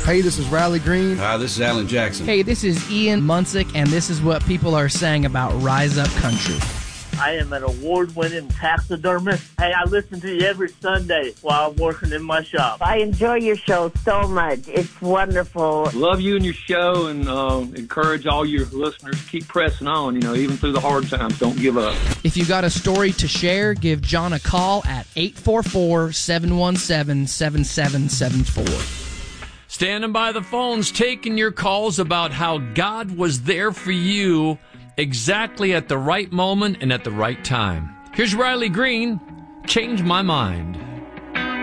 Hey, this is Riley Green. Hi, this is Alan Jackson. Hey, this is Ian Munsick, and this is what people are saying about Rise Up Country. I am an award-winning taxidermist. Hey, I listen to you every Sunday while I'm working in my shop. I enjoy your show so much. It's wonderful. Love you and your show, and encourage all your listeners to keep pressing on, even through the hard times. Don't give up. If you got a story to share, give John a call at 844-717-7774. Standing by the phones, taking your calls about how God was there for you exactly at the right moment and at the right time. Here's Riley Green, Change My Mind.